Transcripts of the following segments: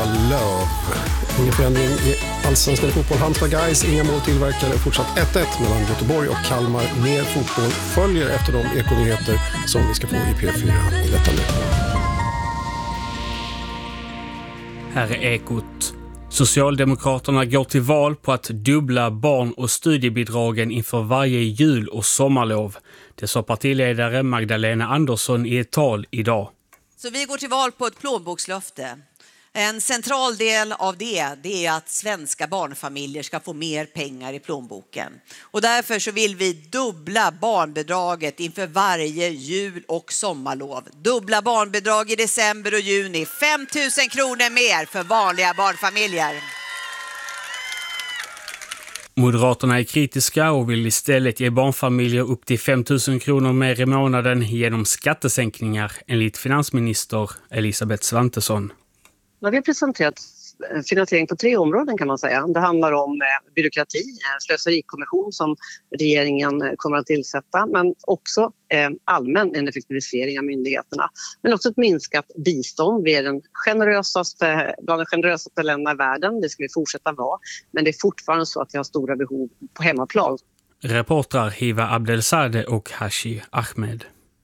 Löv. Ingen förändring i allsvenskan fotboll. Halmstad Guys, inga mål tillverkade. Fortsatt 1-1 mellan Göteborg och Kalmar. Mer fotboll följer efter de ekonyheter som vi ska få i P4 i detta nu. Här är Ekot. Socialdemokraterna går till val på att dubbla barn- och studiebidragen inför varje jul- och sommarlov. Det sa partiledare Magdalena Andersson i ett tal idag. Så vi går till val på ett plånbokslöfte. En central del av det är att svenska barnfamiljer ska få mer pengar i plånboken. Och därför så vill vi dubbla barnbidraget inför varje jul- och sommarlov. Dubbla barnbidrag i december och juni. 5 000 kronor mer för vanliga barnfamiljer. Moderaterna är kritiska och vill istället ge barnfamiljer upp till 5 000 kronor mer i månaden genom skattesänkningar, enligt finansminister Elisabeth Svantesson. Vi har presenterat finansiering på 3 områden kan man säga. Det handlar om byråkrati, slöserikommission som regeringen kommer att tillsätta, men också allmän effektivisering av myndigheterna. Men också ett minskat bistånd. Vi är bland de generösaste länderna i världen, det ska vi fortsätta vara. Men det är fortfarande så att vi har stora behov på hemmaplan. Reportrar Hiva Abdelzadeh och Hashi Ahmed.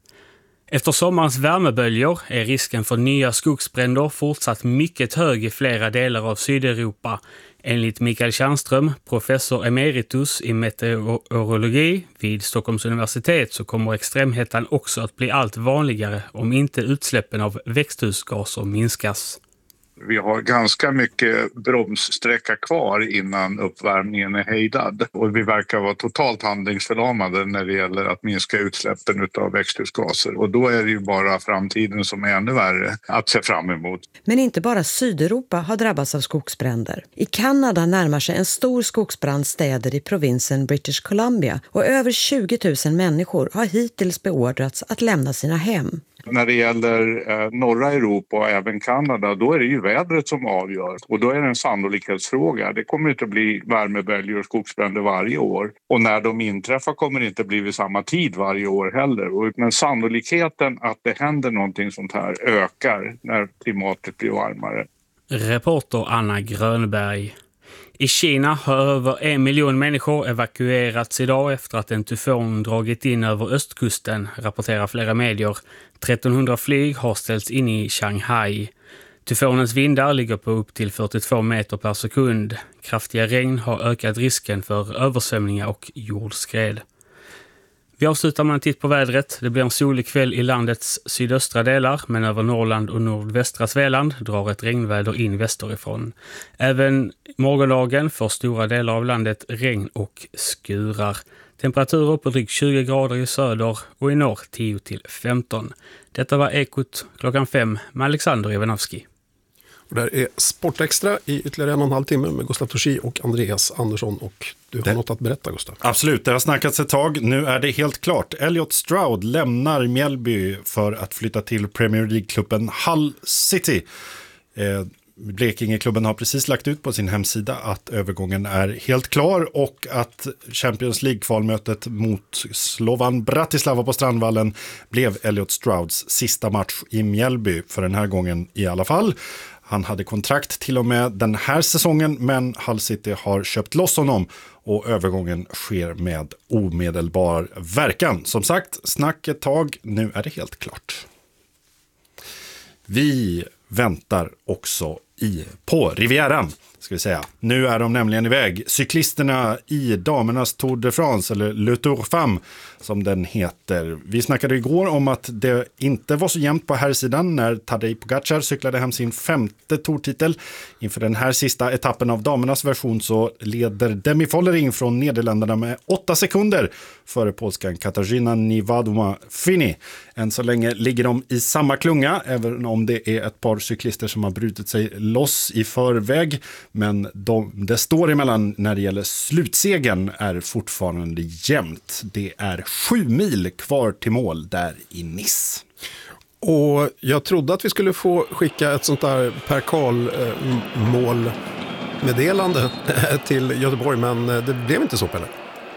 Efter sommarens värmeböljor är risken för nya skogsbränder fortsatt mycket hög i flera delar av Sydeuropa. Enligt Mikael Tjärnström, professor emeritus i meteorologi vid Stockholms universitet, så kommer extremhettan också att bli allt vanligare om inte utsläppen av växthusgaser minskas. Vi har ganska mycket bromssträcka kvar innan uppvärmningen är hejdad. Och vi verkar vara totalt handlingsförlamade när det gäller att minska utsläppen av växthusgaser. Och då är det ju bara framtiden som är ännu värre att se fram emot. Men inte bara Sydeuropa har drabbats av skogsbränder. I Kanada närmar sig en stor skogsbrand städer i provinsen British Columbia. Och över 20 000 människor har hittills beordrats att lämna sina hem. När det gäller norra Europa och även Kanada, då är det ju vädret som avgör. Och då är det en sannolikhetsfråga. Det kommer inte att bli värmeböljor och skogsbränder varje år. Och när de inträffar kommer det inte bli vid samma tid varje år heller. Men sannolikheten att det händer någonting sånt här ökar när klimatet blir varmare. Reporter Anna Grönberg. I Kina har över 1 miljon människor evakuerats idag efter att en tyfon dragit in över östkusten, rapporterar flera medier. 1300 flyg har ställts in i Shanghai. Tyfonens vindar ligger på upp till 42 meter per sekund. Kraftiga regn har ökat risken för översvämningar och jordskred. Vi avslutar med en titt på vädret. Det blir en solig kväll i landets sydöstra delar, men över Norrland och nordvästra Svealand drar ett regnväder in västerifrån. Även morgondagen får stora delar av landet regn och skurar. Temperaturer på drygt 20 grader i söder och i norr 10-15. Detta var Ekot klockan 5 med Alexander Ivanovski. Och där är Sportextra i ytterligare 1,5 timme med Gustav Torsi och Andreas Andersson. Och du har något att berätta, Gustav. Absolut, det har snackats ett tag. Nu är det helt klart. Elliot Stroud lämnar Mjällby för att flytta till Premier League-klubben Hull City. Blekingeklubben har precis lagt ut på sin hemsida att övergången är helt klar och att Champions League-kvalmötet mot Slovan Bratislava på Strandvallen blev Elliot Strouds sista match i Mjällby för den här gången i alla fall. Han hade kontrakt till och med den här säsongen, men Hull City har köpt loss honom och övergången sker med omedelbar verkan. Som sagt, snack ett tag, nu är det helt klart. Vi väntar också på Rivieran, ska vi säga. Nu är de nämligen iväg. Cyklisterna i damernas Tour de France, eller Le Tour Femme som den heter. Vi snackade igår om att det inte var så jämnt på här sidan när Tadej Pogacar cyklade hem sin 5:e tourtitel. Inför den här sista etappen av damernas version så leder Demi Vollering från Nederländerna med 8 sekunder före polskan Katarzyna Niewodoma-Fini. Än så länge ligger de i samma klunga, även om det är ett par cyklister som har brutit sig loss i förväg. Men det står emellan när det gäller slutsegen är fortfarande jämnt. Det är 7 mil kvar till mål där i Nice. Och jag trodde att vi skulle få skicka ett sånt där Per Karl målmeddelande till Göteborg, men det blev inte så, Pelle.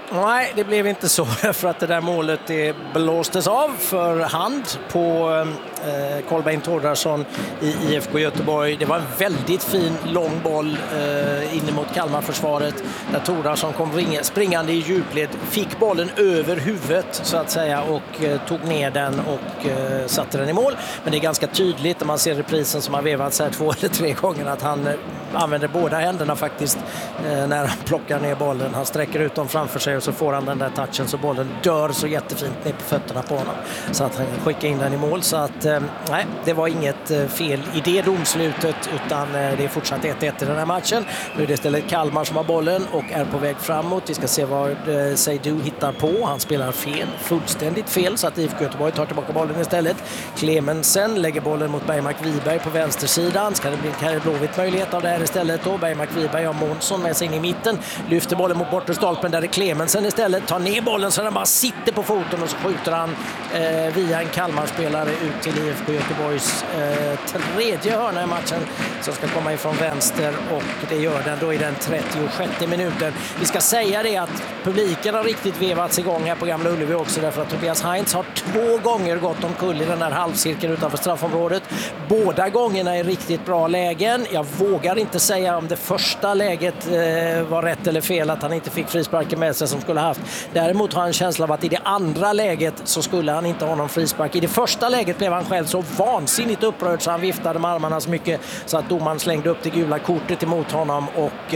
Nej, det blev inte så för att det där målet det blåstes av för hand på Kolbeinn Thordarson i IFK Göteborg. Det var en väldigt fin lång boll in mot Kalmarförsvaret där Thordarson kom springande i djupled, fick bollen över huvudet så att säga och tog ner den och satte den i mål. Men det är ganska tydligt när man ser reprisen som har vevats här 2 eller 3 gånger att han använder båda händerna faktiskt när han plockar ner bollen. Han sträcker ut dem framför sig och så får han den där touchen så bollen dör så jättefint ner på fötterna på honom. Så att han skickar in den i mål. Så att nej, det var inget fel i det domslutet utan det är fortsatt 1-1 i den här matchen. Nu är det istället Kalmar som har bollen och är på väg framåt. Vi ska se vad Seydou hittar på. Han spelar fel, fullständigt fel så att IFK Göteborg tar tillbaka bollen istället. Clemensen lägger bollen mot Bergmark Wiberg på vänstersidan. Ska det bli en Blåvitt möjlighet av det här istället då? Bergmark Wiberg har Månsson med sig in i mitten. Lyfter bollen mot bortre stolpen där är Clemensen istället. Tar ner bollen så den bara sitter på foten och så skjuter han via en Kalmarspelare ut till IFK Göteborgs tredje hörna i matchen som ska komma ifrån vänster och det gör den då i den 36 minuten. Vi ska säga det att publiken har riktigt vevats igång här på Gamla Ullevi också därför att Tobias Heinz har 2 gånger gått omkull i den där halvcirkeln utanför straffområdet. Båda gångerna är riktigt bra lägen. Jag vågar inte säga om det första läget var rätt eller fel att han inte fick frisparken med sig som skulle ha haft. Däremot har han en känsla av att i det andra läget så skulle han inte ha någon frispark. I det första läget blev han själv så vansinnigt upprörd så han viftade med armarna så mycket så att domaren slängde upp det gula kortet emot honom och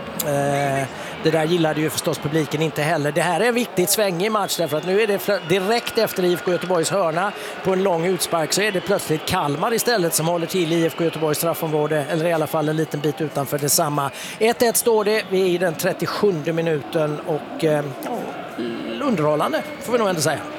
det där gillade ju förstås publiken inte heller. Det här är en viktigt svängig match därför att nu är det direkt efter IFK Göteborgs hörna på en lång utspark så är det plötsligt Kalmar istället som håller till i IFK Göteborgs straffområde eller i alla fall en liten bit utanför detsamma. 1-1 står det, vi är i den 37 minuten och underhållande får vi nog ändå säga.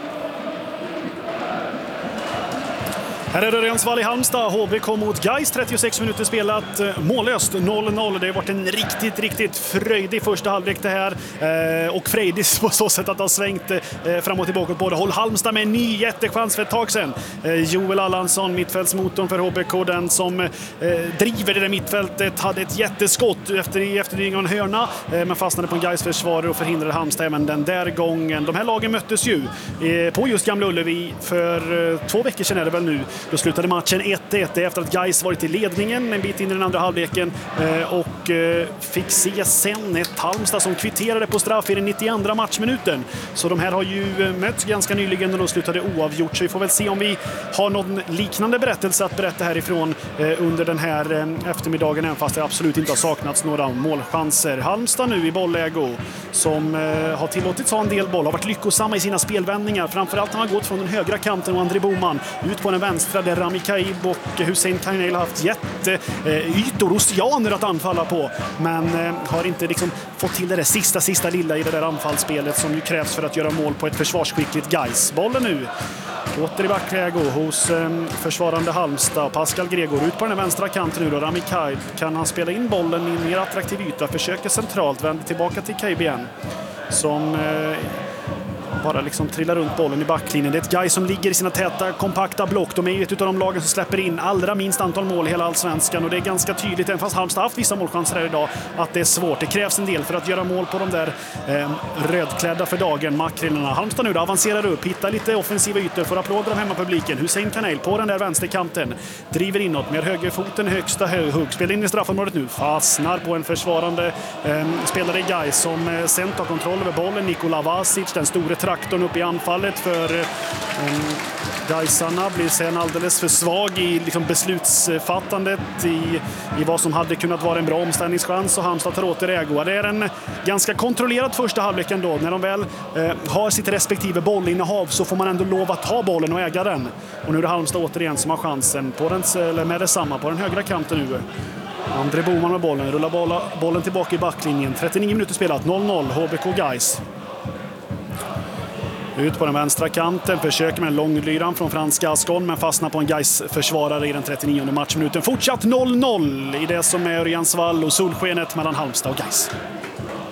Här är det Rensvall i Halmstad. HBK mot Gais. 36 minuter spelat. Mållöst 0-0. Det har varit en riktigt fröjdig första halvlek det här. Och frejdig på så sätt att det har svängt fram och tillbaka åt båda håll. Halmstad med en ny jättechans för ett tag sedan. Joel Allansson, mittfältsmotorn för HBK. Den som driver det där mittfältet. Hade ett jätteskott efter en hörna. Men fastnade på en Gais försvarare och förhindrade Halmstad även den där gången. De här lagen möttes ju på just Gamla Ullevi för 2 veckor sedan är det väl nu. Då slutade matchen 1-1 efter att Gais varit i ledningen en bit in i den andra halvleken och fick se sen ett Halmstad som kvitterade på straff i den 92:a matchminuten. Så de här har ju mötts ganska nyligen och då slutade oavgjort. Så vi får väl se om vi har någon liknande berättelse att berätta härifrån under den här eftermiddagen, även fast det absolut inte har saknats några målchanser. Halmstad nu i bollägo som har tillåtits ha en del boll, har varit lyckosamma i sina spelvändningar. Framförallt har man gått från den högra kanten och André Boman ut på den vänstra där Rami Kaib och Hussein Kainel har haft jätteytor, oceaner att anfalla på. Men har inte liksom fått till det där sista lilla i det där anfallsspelet som ju krävs för att göra mål på ett försvarsskickligt Gais. Bollen nu åter i backläge hos försvarande Halmstad. Pascal Gregor ut på den vänstra kanten nu då. Rami Kaib, kan han spela in bollen i en mer attraktiv yta? Försöker centralt, vänder tillbaka till Kaib igen. Som bara liksom trillar runt bollen i backlinjen. Det är ett Gais som ligger i sina täta, kompakta block. De är ju ett av de lagen som släpper in allra minst antal mål i hela allsvenskan. Och det är ganska tydligt, även fast Halmstad haft vissa målchanser här idag, att det är svårt. Det krävs en del för att göra mål på de där rödklädda för dagen makrillarna. Halmstad nu då avancerar upp, hittar lite offensiva ytor, får applåder av hemmapubliken. Hussein Kainel på den där vänsterkanten. Driver inåt med högerfoten högsta hugg. Spelar in i straffområdet nu. Fastnar på en försvarande spelare i Gais som sen tar kontroll över bollen. Nikola Vasic, den store traktorn upp i anfallet för Gaisarna, blir sen alldeles för svag i liksom beslutsfattandet i vad som hade kunnat vara en bra omställningschans och Halmstad tar åter ägo. Det är en ganska kontrollerad första halvlek ändå. När de väl har sitt respektive bollinnehav så får man ändå lov att ta bollen och äga den. Och nu är det Halmstad återigen som har chansen på den, eller med detsamma på den högra kanten nu. André Boman med bollen, rullar bollen tillbaka i backlinjen. 39 minuter spelat, 0-0, HBK Gais. Ut på den vänstra kanten, försöker med en långlyran från franska Ascon men fastnar på en Gais-försvarare i den 39:e matchminuten. Fortsatt 0-0 i det som är Örjansvall och solskenet mellan Halmstad och Gais.